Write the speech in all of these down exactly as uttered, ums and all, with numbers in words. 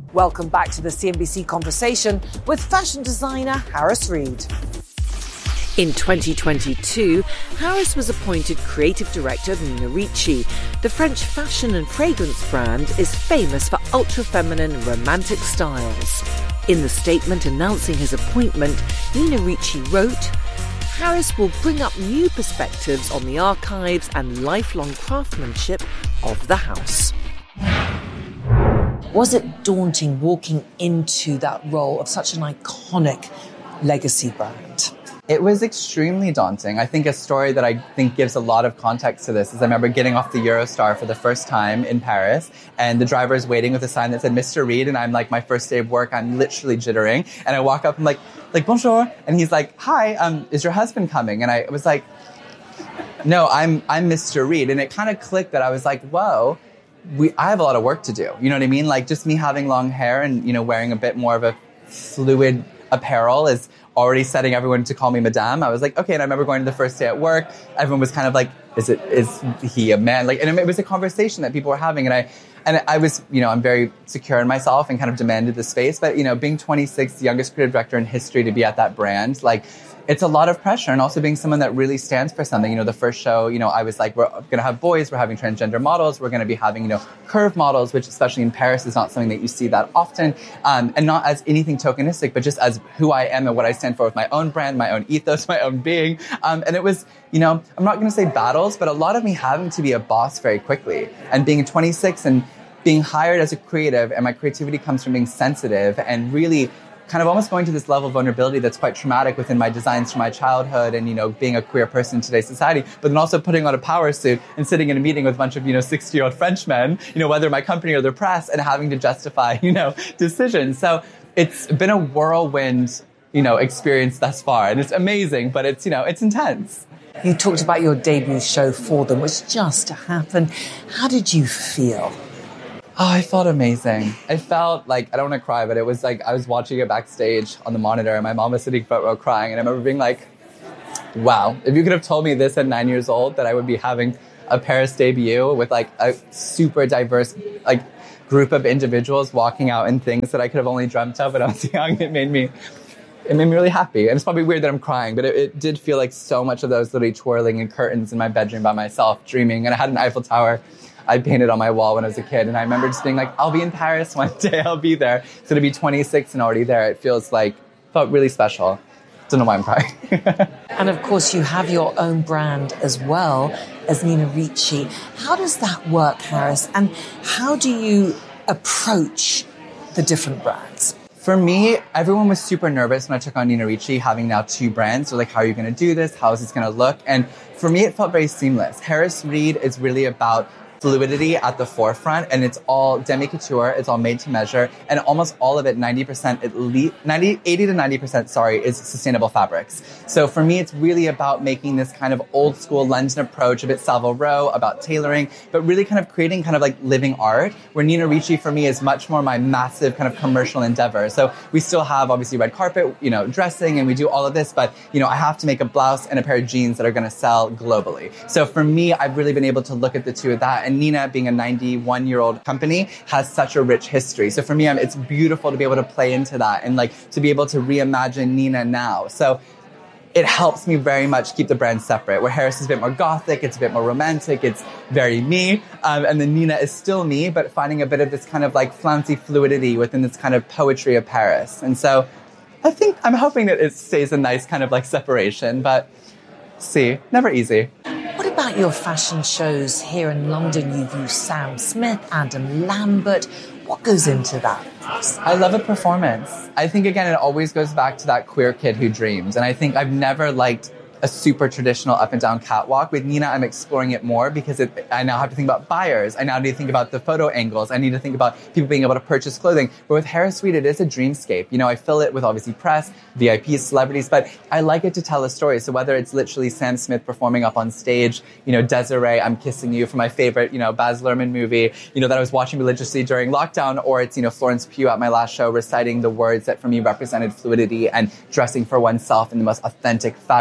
Welcome back to the C N B C Conversation with fashion designer Harris Reed. In twenty twenty-two, Harris was appointed creative director of Nina Ricci. The French fashion and fragrance brand is famous for ultra-feminine romantic styles. In the statement announcing his appointment, Nina Ricci wrote, "Harris will bring up new perspectives on the archives and lifelong craftsmanship of the house." Was it daunting walking into that role of such an iconic legacy brand? It was extremely daunting. I think a story that I think gives a lot of context to this is I remember getting off the Eurostar for the first time in Paris, and the driver is waiting with a sign that said Mister Reed, and I'm like, my first day of work, I'm literally jittering, and I walk up, I'm like, like bonjour, and he's like, hi, um, is your husband coming? And I was like, no, I'm I'm Mister Reed, and it kind of clicked that I was like, whoa. We, I have a lot of work to do. You know what I mean? Like just me having long hair and, you know, wearing a bit more of a fluid apparel is already setting everyone to call me Madame. I was like, okay. And I remember going to the first day at work. Everyone was kind of like, is it, is he a man? Like, and it was a conversation that people were having. And I, and I was, you know, I'm very secure in myself and kind of demanded the space. But, you know, being twenty-six, the youngest creative director in history to be at that brand, like, it's a lot of pressure, and also being someone that really stands for something. You know, the first show, you know, I was like, we're going to have boys, we're having transgender models, we're going to be having, you know, curve models, which especially in Paris is not something that you see that often, um, and not as anything tokenistic, but just as who I am and what I stand for with my own brand, my own ethos, my own being. Um, and it was, you know, I'm not going to say battles, but a lot of me having to be a boss very quickly, and being twenty-six and being hired as a creative, and my creativity comes from being sensitive and really kind of almost going to this level of vulnerability that's quite traumatic within my designs from my childhood and, you know, being a queer person in today's society, but then also putting on a power suit and sitting in a meeting with a bunch of, you know, sixty-year-old Frenchmen, you know, whether my company or the press, and having to justify, you know, decisions. So it's been a whirlwind, you know, experience thus far. And it's amazing, but it's, you know, it's intense. You talked about your debut show For Them, which just happened. How did you feel? Oh, I felt amazing. I felt like, I don't want to cry, but it was like I was watching it backstage on the monitor and my mom was sitting front row crying. And I remember being like, wow, if you could have told me this at nine years old, that I would be having a Paris debut with like a super diverse like group of individuals walking out in things that I could have only dreamt of when I was young, it made me, it made me really happy. And it's probably weird that I'm crying, but it, it did feel like so much of those literally twirling in curtains in my bedroom by myself, dreaming. And I had an Eiffel Tower I painted on my wall when I was a kid. And I remember just being like, I'll be in Paris one day, I'll be there. So to be twenty-six and already there, it feels like, felt really special. Don't know why I'm crying. And of course, you have your own brand as well as Nina Ricci. How does that work, Harris? And how do you approach the different brands? For me, everyone was super nervous when I took on Nina Ricci, having now two brands. So like, how are you going to do this? How is this going to look? And for me, it felt very seamless. Harris Reed is really about fluidity at the forefront, and it's all demi-couture, it's all made to measure, and almost all of it, ninety percent at least, ninety, eighty to ninety percent, sorry, is sustainable fabrics. So for me, it's really about making this kind of old school London approach, a bit Savile Row, about tailoring, but really kind of creating kind of like living art, where Nina Ricci for me is much more my massive kind of commercial endeavor. So we still have obviously red carpet, you know, dressing, and we do all of this, but, you know, I have to make a blouse and a pair of jeans that are going to sell globally. So for me, I've really been able to look at the two of that. And Nina, being a ninety-one-year-old company, has such a rich history. So for me, it's beautiful to be able to play into that and like to be able to reimagine Nina now. So it helps me very much keep the brand separate, where Harris is a bit more gothic, it's a bit more romantic, it's very me, um, and then Nina is still me, but finding a bit of this kind of like flouncy fluidity within this kind of poetry of Paris. And so I think, I'm hoping that it stays a nice kind of like separation, but see, never easy. What about your fashion shows here in London? You've used Sam Smith, Adam Lambert. What goes into that? I love a performance. I think, again, it always goes back to that queer kid who dreams. And I think I've never liked a super traditional up and down catwalk. With Nina, I'm exploring it more because it, I now have to think about buyers. I now need to think about the photo angles. I need to think about people being able to purchase clothing. But with Harris Reed, it is a dreamscape. You know, I fill it with obviously press, V I Ps, celebrities, but I like it to tell a story. So whether it's literally Sam Smith performing up on stage, you know, Desiree, I'm Kissing You, from my favorite, you know, Baz Luhrmann movie, you know, that I was watching religiously during lockdown, or it's, you know, Florence Pugh at my last show reciting the words that for me represented fluidity and dressing for oneself in the most authentic, fabulous way.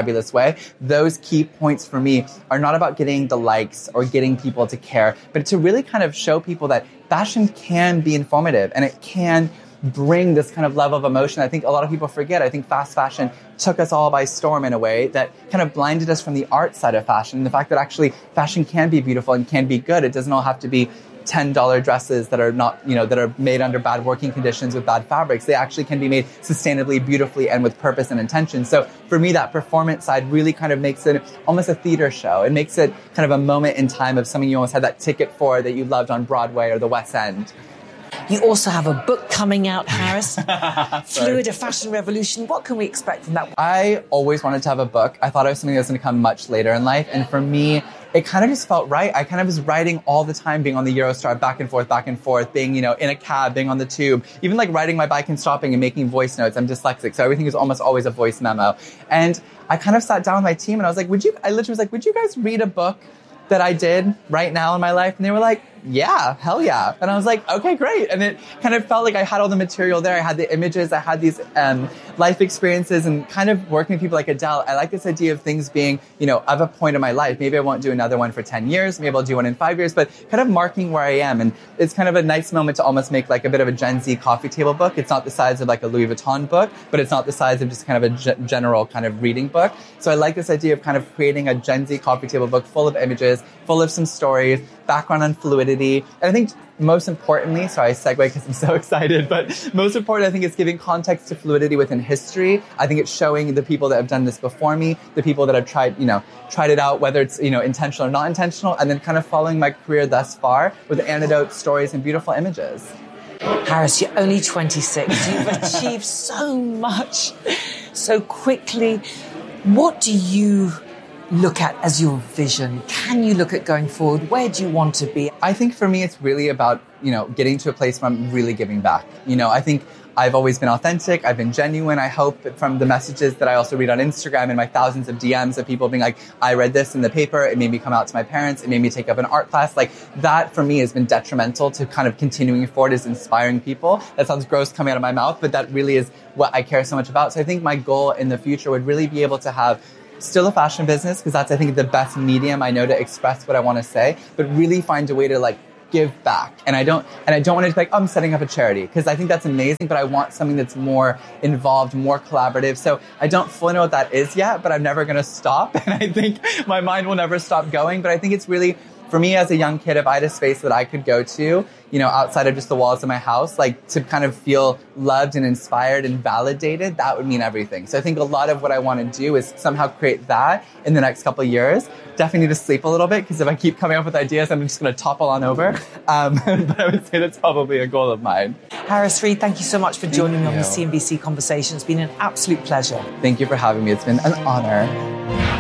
way. Those key points for me are not about getting the likes or getting people to care, but to really kind of show people that fashion can be informative and it can bring this kind of level of emotion. I think a lot of people forget. I think fast fashion took us all by storm in a way that kind of blinded us from the art side of fashion. The fact that actually fashion can be beautiful and can be good. It doesn't all have to be ten dollar dresses that are not, you know, that are made under bad working conditions with bad fabrics. They actually can be made sustainably, beautifully, and with purpose and intention. So for me, that performance side really kind of makes it almost a theater show. It makes it kind of a moment in time of something you almost had that ticket for that you loved on Broadway or the West End. You also have a book coming out, Harris. Fluid, A Fashion Revolution. What can we expect from that? I always wanted to have a book. I thought it was something that was going to come much later in life. And for me, it kind of just felt right. I kind of was writing all the time, being on the Eurostar, back and forth, back and forth, being, you know, in a cab, being on the tube, even like riding my bike and stopping and making voice notes. I'm dyslexic, so everything is almost always a voice memo. And I kind of sat down with my team and I was like, would you, I literally was like, would you guys read a book that I did right now in my life? And they were like, yeah, hell yeah. And I was like, okay, great. And it kind of felt like I had all the material there. I had the images, I had these um, life experiences, and kind of working with people like Adele. I like this idea of things being, you know, of a point in my life. Maybe I won't do another one for ten years. Maybe I'll do one in five years, but kind of marking where I am. And it's kind of a nice moment to almost make like a bit of a Gen Z coffee table book. It's not the size of like a Louis Vuitton book, but it's not the size of just kind of a g- general kind of reading book. So I like this idea of kind of creating a Gen Z coffee table book full of images, full of some stories, background on fluidity. And I think most importantly, sorry, I segue because I'm so excited, but most important, I think it's giving context to fluidity within history. I think it's showing the people that have done this before me, the people that have tried, you know, tried it out, whether it's, you know, intentional or not intentional, and then kind of following my career thus far with anecdotes, stories, and beautiful images. Harris, you're only twenty-six. You've achieved so much so quickly. What do you look at as your vision? Can you look at going forward? Where do you want to be? I think for me, it's really about, you know, getting to a place where I'm really giving back. You know, I think I've always been authentic. I've been genuine. I hope from the messages that I also read on Instagram and my thousands of D Ms of people being like, I read this in the paper. It made me come out to my parents. It made me take up an art class. Like that for me has been detrimental to kind of continuing forward as inspiring people. That sounds gross coming out of my mouth, but that really is what I care so much about. So I think my goal in the future would really be able to have still a fashion business, because that's, I think, the best medium I know to express what I want to say, but really find a way to like give back. And I don't, and I don't want to be like, oh, I'm setting up a charity, because I think that's amazing, but I want something that's more involved, more collaborative. So I don't fully know what that is yet, but I'm never going to stop. And I think my mind will never stop going. But I think it's really, for me as a young kid, if I had a space that I could go to, you know, outside of just the walls of my house, like to kind of feel loved and inspired and validated, that would mean everything. So I think a lot of what I want to do is somehow create that in the next couple of years. Definitely need to sleep a little bit, because if I keep coming up with ideas, I'm just going to topple on over. Um, but I would say that's probably a goal of mine. Harris Reed, thank you so much for joining Thank me on you. the C N B C Conversation. It's been an absolute pleasure. Thank you for having me. It's been an honor.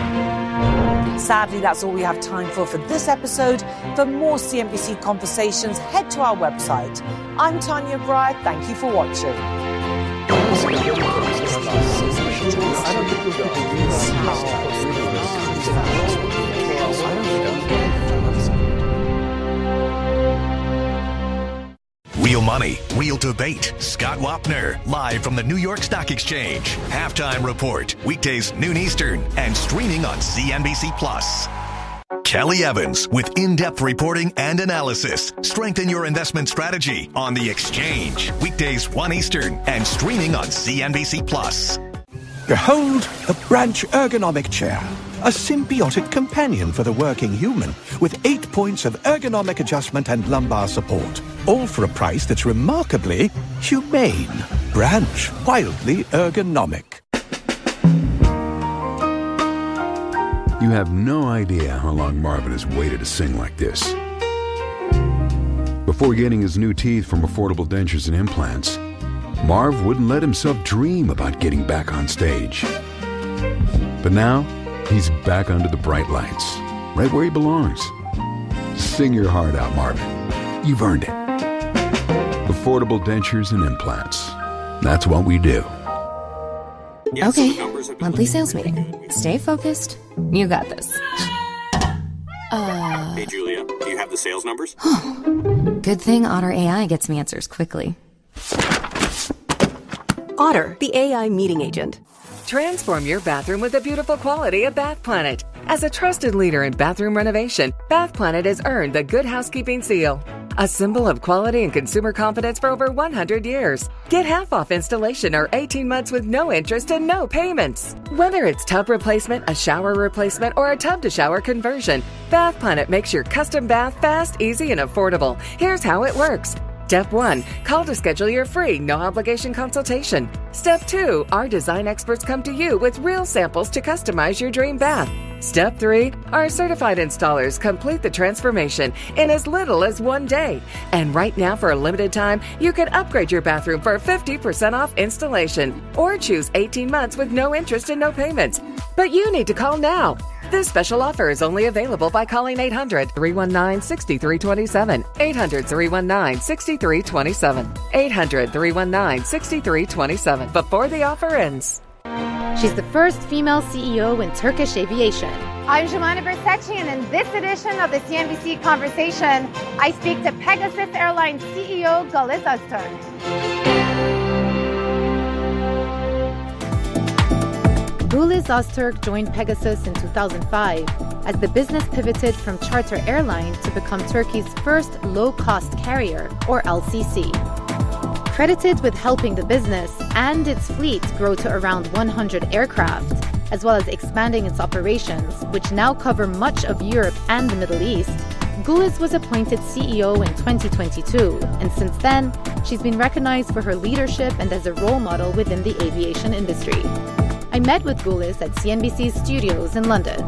Sadly, that's all we have time for for this episode. For more C N B C Conversations, head to our website. I'm Tanya Breyer. Thank you for watching. Real Money, Real Debate. Scott Wapner, live from the New York Stock Exchange. Halftime Report, weekdays noon Eastern, and streaming on C N B C Plus. Kelly Evans with in-depth reporting and analysis. Strengthen your investment strategy on The Exchange. Weekdays one Eastern and streaming on C N B C Plus. Behold, a Branch ergonomic chair. A symbiotic companion for the working human, with eight points of ergonomic adjustment and lumbar support. All for a price that's remarkably humane. Branch, wildly ergonomic. You have no idea how long Marvin has waited to sing like this. Before getting his new teeth from Affordable Dentures and Implants, Marv wouldn't let himself dream about getting back on stage. But now, he's back under the bright lights, right where he belongs. Sing your heart out, Marvin. You've earned it. Affordable Dentures and Implants. That's what we do. Okay, monthly sales meeting. Stay focused. You got this. Uh. Hey, Julia, do you have the sales numbers? Good thing Otter A I gets me answers quickly. Otter, the A I meeting agent. Transform your bathroom with the beautiful quality of Bath Planet. As a trusted leader in bathroom renovation, Bath Planet has earned the Good Housekeeping seal, a symbol of quality and consumer confidence for over one hundred years. Get half off installation or eighteen months with no interest and no payments. Whether it's tub replacement, a shower replacement, or a tub-to-shower conversion, Bath Planet makes your custom bath fast, easy, and affordable. Here's how it works. Step one, call to schedule your free, no-obligation consultation. Step two, our design experts come to you with real samples to customize your dream bath. Step three, our certified installers complete the transformation in as little as one day. And right now, for a limited time, you can upgrade your bathroom for fifty percent off installation or choose eighteen months with no interest and no payments. But you need to call now. This special offer is only available by calling eight hundred, three one nine, six three two seven, eight hundred, three one nine, six three two seven, eight hundred, three one nine, six three two seven before the offer ends. She's the first female C E O in Turkish aviation. I'm Jumana Bersachi, and in this edition of the C N B C Conversation, I speak to Pegasus Airlines C E O Güliz Öztürk. Güliz Öztürk joined Pegasus in two thousand five as the business pivoted from charter airline to become Turkey's first low-cost carrier, or L C C. Credited with helping the business and its fleet grow to around one hundred aircraft, as well as expanding its operations, which now cover much of Europe and the Middle East, Güliz was appointed C E O in twenty twenty-two, and since then, she's been recognized for her leadership and as a role model within the aviation industry. I met with Güliz at C N B C's studios in London.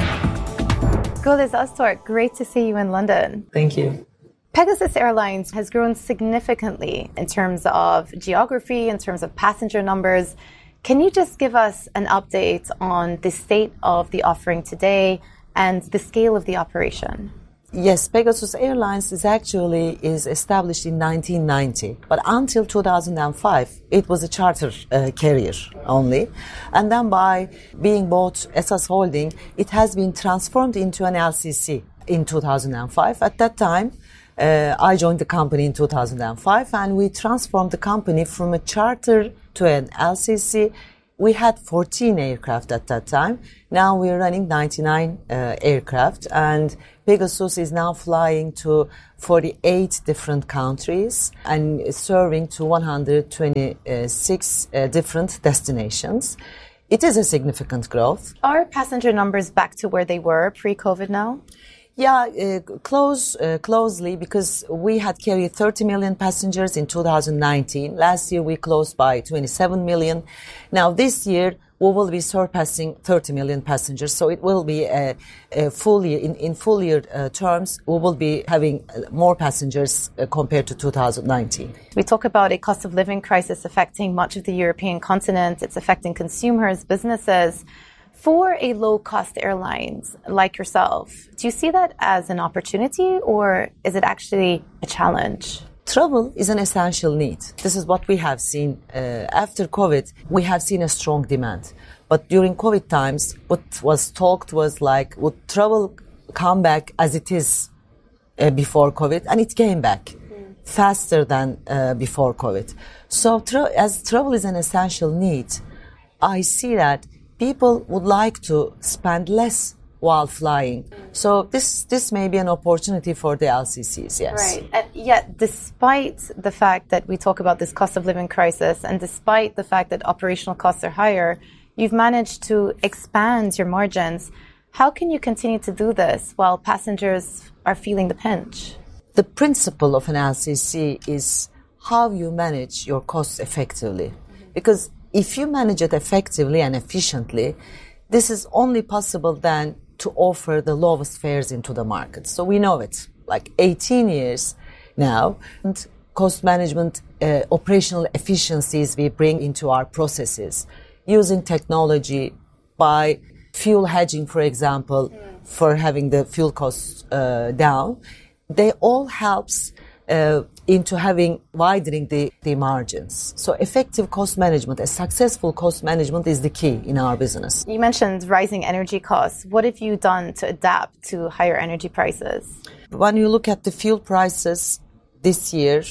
Güliz Öztürk, great to see you in London. Thank you. Pegasus Airlines has grown significantly in terms of geography, in terms of passenger numbers. Can you just give us an update on the state of the offering today and the scale of the operation? Yes, Pegasus Airlines is actually is established in nineteen ninety, but until two thousand five, it was a charter uh, carrier only. And then by being bought S A S Holding, it has been transformed into an L C C in two thousand five. At that time, uh, I joined the company in two thousand five, and we transformed the company from a charter to an L C C. We had fourteen aircraft at that time. Now we're running ninety-nine uh, aircraft, and Pegasus is now flying to forty-eight different countries and serving to one hundred twenty-six uh, different destinations. It is a significant growth. Are passenger numbers back to where they were pre-COVID now? Yeah, uh, close, uh, closely, because we had carried thirty million passengers in two thousand nineteen. Last year we closed by twenty-seven million. Now this year we will be surpassing thirty million passengers. So it will be a, a full year, in, in full year uh, terms, we will be having more passengers uh, compared to two thousand nineteen. We talk about a cost of living crisis affecting much of the European continent. It's affecting consumers, businesses. For a low-cost airlines like yourself, do you see that as an opportunity or is it actually a challenge? Travel is an essential need. This is what we have seen. Uh, after COVID, we have seen a strong demand. But during COVID times, what was talked was like, would travel come back as it is uh, before COVID? And it came back mm. faster than uh, before COVID. So tra- as travel is an essential need, I see that people would like to spend less while flying. So this this may be an opportunity for the L C Cs, yes. Right. And yet, despite the fact that we talk about this cost of living crisis and despite the fact that operational costs are higher, you've managed to expand your margins. How can you continue to do this while passengers are feeling the pinch? The principle of an L C C is how you manage your costs effectively. Because if you manage it effectively and efficiently, this is only possible then to offer the lowest fares into the market. So we know it, like eighteen years now. And cost management, uh, operational efficiencies we bring into our processes, using technology by fuel hedging, for example, mm. for having the fuel costs uh, down. They all helps uh, into having widening the, the margins. So effective cost management, a successful cost management is the key in our business. You mentioned rising energy costs. What have you done to adapt to higher energy prices? When you look at the fuel prices this year,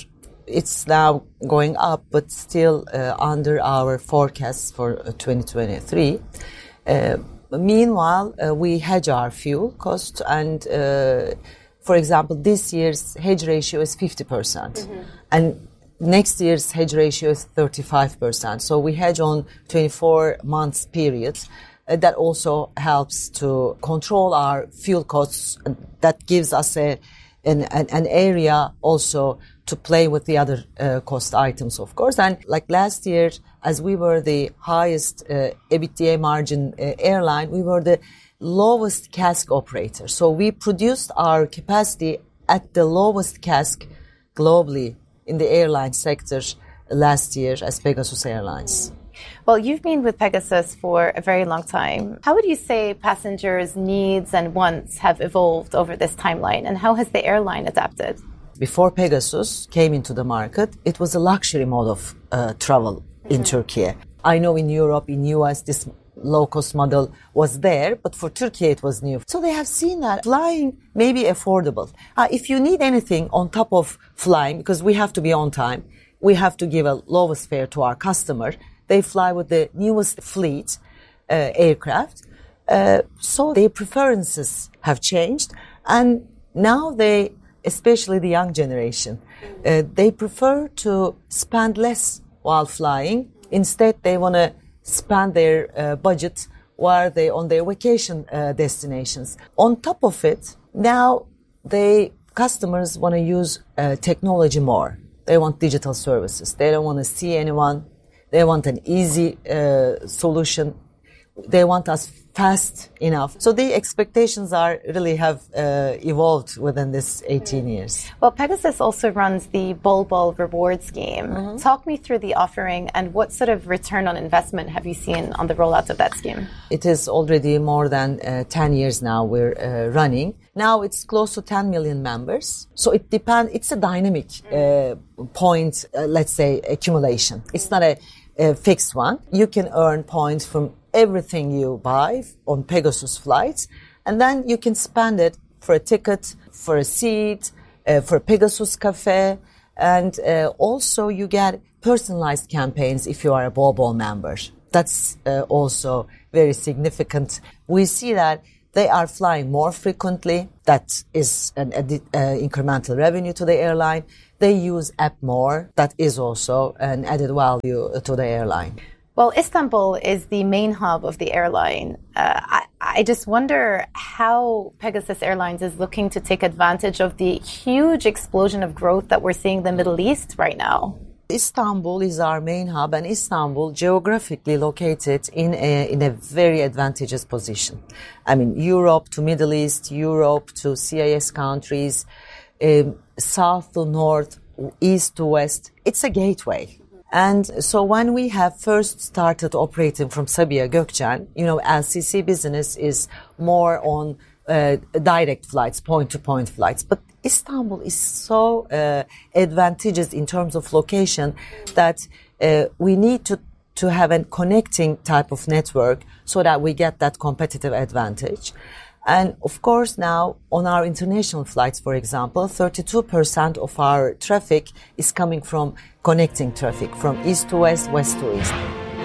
it's now going up, but still uh, under our forecast for uh, twenty twenty-three. Uh, meanwhile, uh, we hedge our fuel cost, and uh, for example, this year's hedge ratio is fifty percent, mm-hmm. and next year's hedge ratio is thirty-five percent. So we hedge on twenty-four months period. Uh, that also helps to control our fuel costs. That gives us a an, an, an area also to play with the other uh, cost items, of course. And like last year, as we were the highest uh, EBITDA margin uh, airline, we were the lowest C A S K operator. So we produced our capacity at the lowest C A S K globally in the airline sector last year as Pegasus Airlines. Well, you've been with Pegasus for a very long time. How would you say passengers' needs and wants have evolved over this timeline, and how has the airline adapted? Before Pegasus came into the market, it was a luxury mode of uh, travel mm-hmm. in Turkey. I know in Europe, in U S, this low-cost model was there, but for Turkey it was new. So they have seen that flying may be affordable. Uh, if you need anything on top of flying, because we have to be on time, we have to give a lowest fare to our customer. They fly with the newest fleet uh, aircraft. Uh, so their preferences have changed. And now they, especially the young generation, uh, they prefer to spend less while flying. Instead, they want to spend their uh, budget while they're on their vacation uh, destinations. On top of it, now they customers want to use uh, technology more. They want digital services. They don't want to see anyone. They want an easy uh, solution. They want us fast enough. So the expectations are really have uh, evolved within this eighteen years. Well, Pegasus also runs the Bulbul reward scheme. Mm-hmm. Talk me through the offering and what sort of return on investment have you seen on the rollout of that scheme? It is already more than uh, ten years now we're uh, running. Now it's close to ten million members. So it depends. It's a dynamic uh, point, uh, let's say, accumulation. It's not a, a fixed one. You can earn points from everything you buy on Pegasus flights, and then you can spend it for a ticket, for a seat, uh, for a Pegasus cafe, and uh, also you get personalized campaigns if you are a Bulbul member. That's uh, also very significant. We see that they are flying more frequently. That is an adi- uh, incremental revenue to the airline. They use app more. That is also an added value to the airline. Well, Istanbul is the main hub of the airline. Uh, I, I just wonder how Pegasus Airlines is looking to take advantage of the huge explosion of growth that we're seeing in the Middle East right now. Istanbul is our main hub, and Istanbul geographically located in a, in a very advantageous position. I mean, Europe to Middle East, Europe to C I S countries, um, south to north, east to west. It's a gateway. And so when we have first started operating from Sabiha Gökçen, you know, L C C business is more on uh, direct flights, point-to-point flights. But Istanbul is so uh, advantageous in terms of location that uh, we need to, to have a connecting type of network so that we get that competitive advantage. And of course now on our international flights, for example, thirty-two percent of our traffic is coming from connecting traffic from east to west, west to east.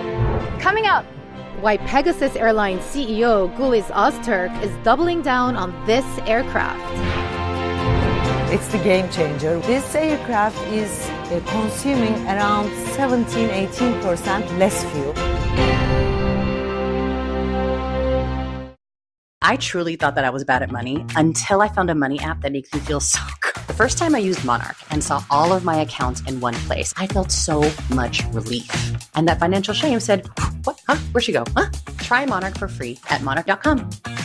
Coming up, why Pegasus Airlines C E O Güliz Öztürk is doubling down on this aircraft. It's the game changer. This aircraft is uh, consuming around seventeen to eighteen percent less fuel. I truly thought that I was bad at money until I found a money app that makes me feel so good. The first time I used Monarch and saw all of my accounts in one place, I felt so much relief. And that financial shame said, what? Huh? Where'd she go? Huh? Try Monarch for free at monarch dot com.